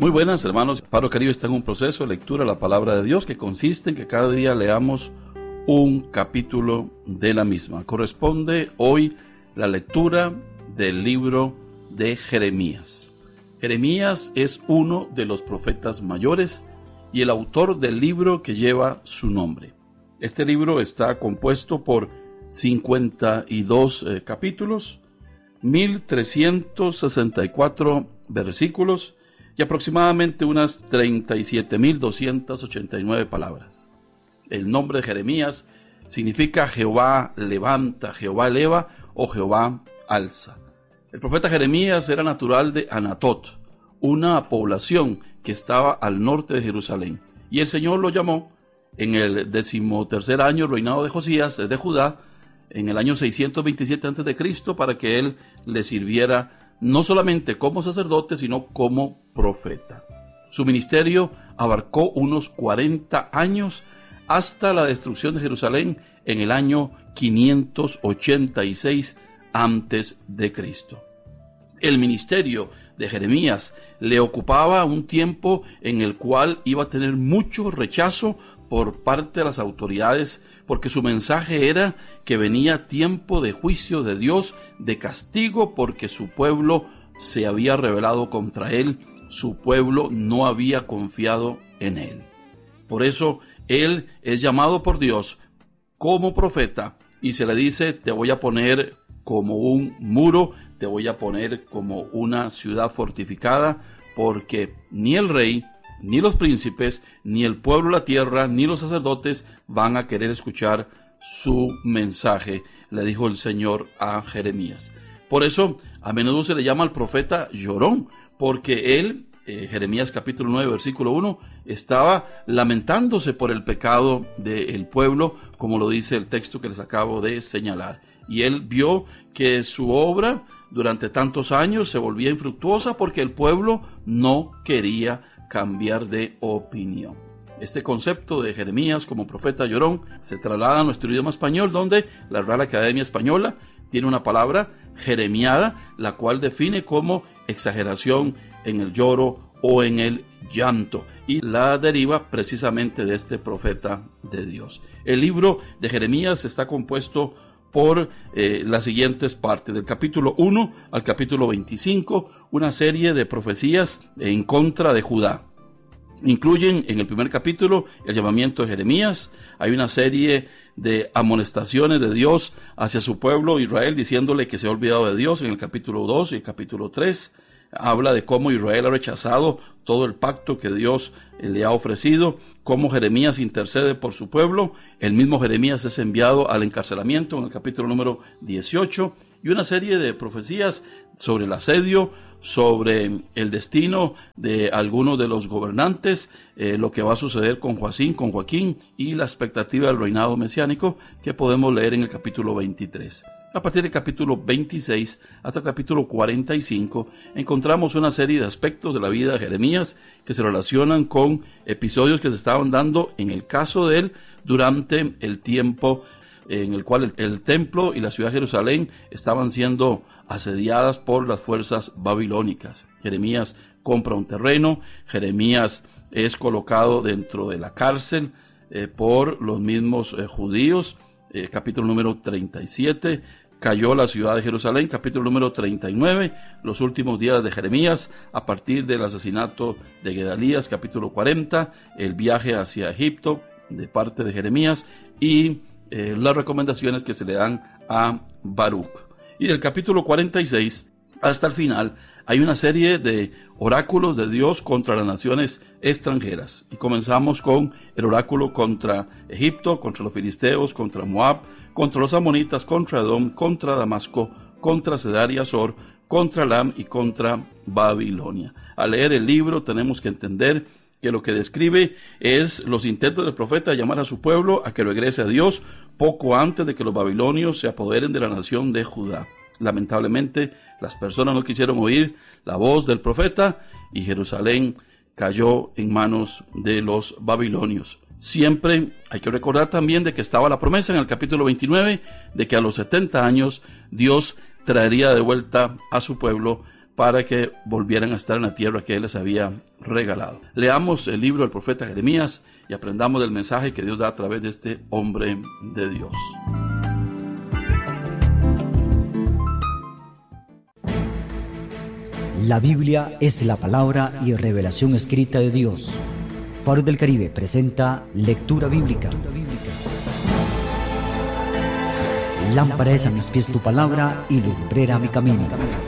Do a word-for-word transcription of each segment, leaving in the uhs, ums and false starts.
Muy buenas, hermanos. Pablo Caribe está en un proceso de lectura de la palabra de Dios que consiste en que cada día leamos un capítulo de la misma. Corresponde hoy la lectura del libro de Jeremías. Jeremías es uno de los profetas mayores y el autor del libro que lleva su nombre. Este libro está compuesto por cincuenta y dos eh, capítulos, mil trescientos sesenta y cuatro versículos y aproximadamente unas treinta y siete mil doscientas ochenta y nueve palabras. El nombre de Jeremías significa Jehová levanta, Jehová eleva o Jehová alza. El profeta Jeremías era natural de Anatot, una población que estaba al norte de Jerusalén, y el Señor lo llamó en el decimotercer año del reinado de Josías de Judá, en el año seiscientos veintisiete antes de Cristo, para que él le sirviera no solamente como sacerdote, sino como profeta. Su ministerio abarcó unos cuarenta años hasta la destrucción de Jerusalén en el año quinientos ochenta y seis antes de Cristo. El ministerio de Jeremías le ocupaba un tiempo en el cual iba a tener mucho rechazo por parte de las autoridades, porque su mensaje era que venía tiempo de juicio de Dios, de castigo, porque su pueblo se había rebelado contra él, su pueblo no había confiado en él. Por eso él es llamado por Dios como profeta y se le dice: te voy a poner como un muro, te voy a poner como una ciudad fortificada, porque ni el rey, ni los príncipes, ni el pueblo de la tierra, ni los sacerdotes van a querer escuchar su mensaje, le dijo el Señor a Jeremías. Por eso a menudo se le llama al profeta llorón, porque él, eh, Jeremías capítulo nueve, versículo uno, estaba lamentándose por el pecado del pueblo, como lo dice el texto que les acabo de señalar. Y él vio que su obra durante tantos años se volvía infructuosa porque el pueblo no quería cambiar de opinión. Este concepto de Jeremías como profeta llorón se traslada a nuestro idioma español, donde la Real Academia Española tiene una palabra, jeremiada, la cual define como exageración en el lloro o en el llanto, y la deriva precisamente de este profeta de Dios. El libro de Jeremías está compuesto por eh, las siguientes partes, del capítulo uno al capítulo veinticinco, una serie de profecías en contra de Judá. Incluyen en el primer capítulo el llamamiento de Jeremías, hay una serie de amonestaciones de Dios hacia su pueblo Israel, diciéndole que se ha olvidado de Dios. En el capítulo dos y el capítulo tres habla de cómo Israel ha rechazado todo el pacto que Dios le ha ofrecido, cómo Jeremías intercede por su pueblo. El mismo Jeremías es enviado al encarcelamiento en el capítulo número dieciocho, y una serie de profecías sobre el asedio, sobre el destino de algunos de los gobernantes, eh, lo que va a suceder con Joacín, con Joaquín, y la expectativa del reinado mesiánico que podemos leer en el capítulo veintitrés. A partir del capítulo veintiséis hasta el capítulo cuarenta y cinco encontramos una serie de aspectos de la vida de Jeremías que se relacionan con episodios que se estaban dando en el caso de él durante el tiempo en el cual el, el templo y la ciudad de Jerusalén estaban siendo asediadas por las fuerzas babilónicas. Jeremías compra un terreno, Jeremías es colocado dentro de la cárcel eh, por los mismos eh, judíos, eh, capítulo número treinta y siete, cayó la ciudad de Jerusalén, capítulo número treinta y nueve, los últimos días de Jeremías, a partir del asesinato de Gedalías, capítulo cuarenta, el viaje hacia Egipto de parte de Jeremías y eh, las recomendaciones que se le dan a Baruch. Y del capítulo cuarenta y seis hasta el final hay una serie de oráculos de Dios contra las naciones extranjeras. Y comenzamos con el oráculo contra Egipto, contra los filisteos, contra Moab, contra los amonitas, contra Edom, contra Damasco, contra Cedar y Azor, contra Elam y contra Babilonia. Al leer el libro tenemos que entender que lo que describe es los intentos del profeta de llamar a su pueblo a que regrese a Dios poco antes de que los babilonios se apoderen de la nación de Judá. Lamentablemente, las personas no quisieron oír la voz del profeta y Jerusalén cayó en manos de los babilonios. Siempre hay que recordar también de que estaba la promesa en el capítulo veintinueve de que a los setenta años Dios traería de vuelta a su pueblo para que volvieran a estar en la tierra que Él les había regalado. Leamos el libro del profeta Jeremías y aprendamos del mensaje que Dios da a través de este hombre de Dios. La Biblia es la palabra y revelación escrita de Dios. Faro del Caribe presenta Lectura Bíblica. Lámpara es a mis pies tu palabra y lumbrera a mi camino.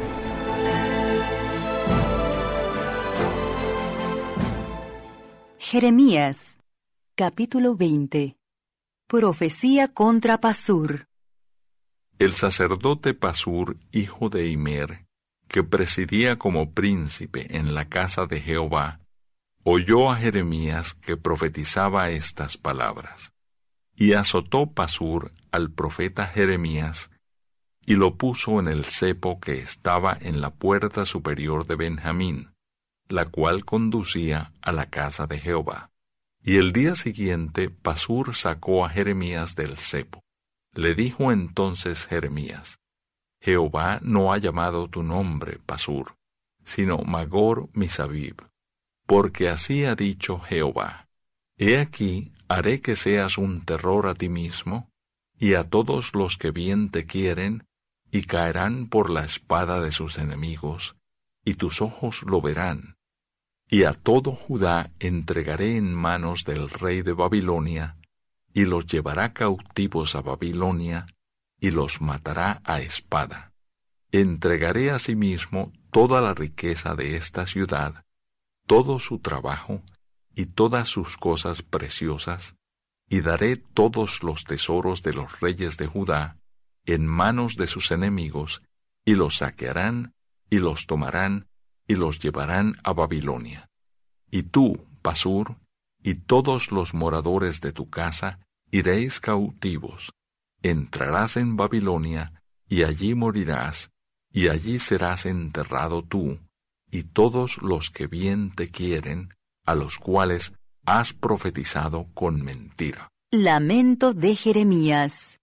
Jeremías, capítulo veinte. Profecía contra Pasur. El sacerdote Pasur, hijo de Imer, que presidía como príncipe en la casa de Jehová, oyó a Jeremías que profetizaba estas palabras. Y azotó Pasur al profeta Jeremías, y lo puso en el cepo que estaba en la puerta superior de Benjamín, la cual conducía a la casa de Jehová. Y el día siguiente Pasur sacó a Jeremías del cepo. Le dijo entonces Jeremías: Jehová no ha llamado tu nombre Pasur, sino Magor Misabib, porque así ha dicho Jehová: He aquí, haré que seas un terror a ti mismo, y a todos los que bien te quieren, y caerán por la espada de sus enemigos, y tus ojos lo verán. Y a todo Judá entregaré en manos del rey de Babilonia, y los llevará cautivos a Babilonia, y los matará a espada. Entregaré asimismo toda la riqueza de esta ciudad, todo su trabajo, y todas sus cosas preciosas, y daré todos los tesoros de los reyes de Judá en manos de sus enemigos, y los saquearán, y los tomarán, y los llevarán a Babilonia. Y tú, Pasur, y todos los moradores de tu casa, iréis cautivos, entrarás en Babilonia, y allí morirás, y allí serás enterrado tú, y todos los que bien te quieren, a los cuales has profetizado con mentira. Lamento de Jeremías.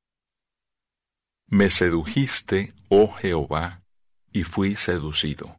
Me sedujiste, oh Jehová, y fui seducido.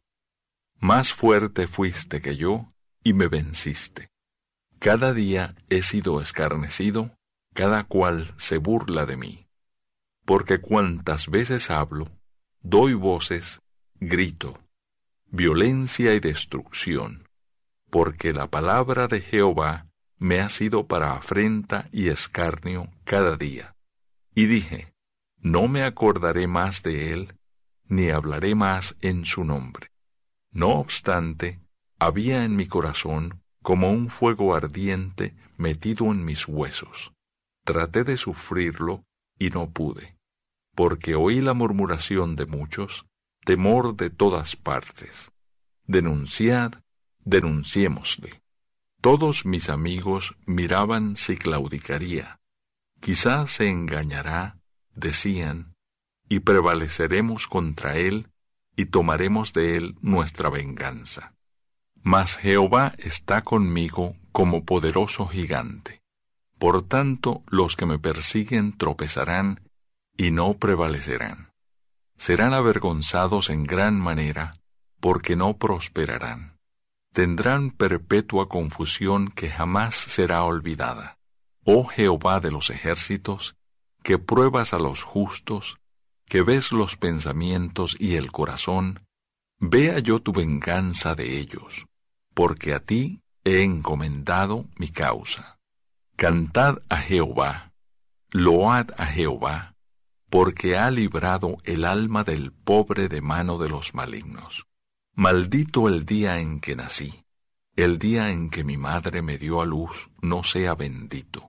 Más fuerte fuiste que yo, y me venciste. Cada día he sido escarnecido, cada cual se burla de mí. Porque cuantas veces hablo, doy voces, grito, violencia y destrucción, porque la palabra de Jehová me ha sido para afrenta y escarnio cada día. Y dije: no me acordaré más de él, ni hablaré más en su nombre. No obstante, había en mi corazón como un fuego ardiente metido en mis huesos. Traté de sufrirlo y no pude, porque oí la murmuración de muchos, temor de todas partes. Denunciad, denunciémosle. Todos mis amigos miraban si claudicaría. Quizás se engañará, decían, y prevaleceremos contra él, y tomaremos de él nuestra venganza. Mas Jehová está conmigo como poderoso gigante. Por tanto, los que me persiguen tropezarán, y no prevalecerán. Serán avergonzados en gran manera, porque no prosperarán. Tendrán perpetua confusión que jamás será olvidada. Oh Jehová de los ejércitos, que pruebas a los justos, que ves los pensamientos y el corazón, vea yo tu venganza de ellos, porque a ti he encomendado mi causa. Cantad a Jehová, load a Jehová, porque ha librado el alma del pobre de mano de los malignos. Maldito el día en que nací, el día en que mi madre me dio a luz no sea bendito.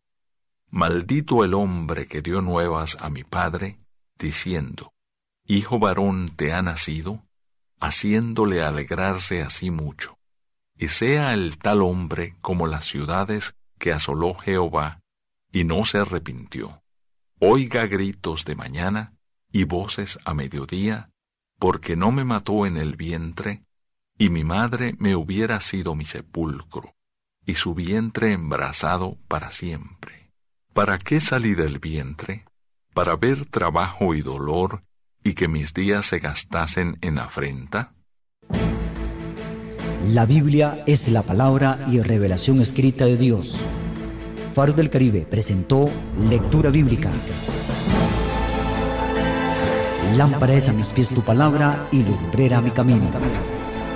Maldito el hombre que dio nuevas a mi padre, diciendo: Hijo varón te ha nacido, haciéndole alegrarse así mucho. Y sea el tal hombre como las ciudades que asoló Jehová, y no se arrepintió. Oiga gritos de mañana y voces a mediodía, porque no me mató en el vientre, y mi madre me hubiera sido mi sepulcro, y su vientre embrazado para siempre. ¿Para qué salí del vientre? ¿Para ver trabajo y dolor, y que mis días se gastasen en afrenta? La Biblia es la palabra y revelación escrita de Dios. Faro del Caribe presentó Lectura Bíblica. Lámpara es a mis pies tu palabra y lumbrera a mi camino.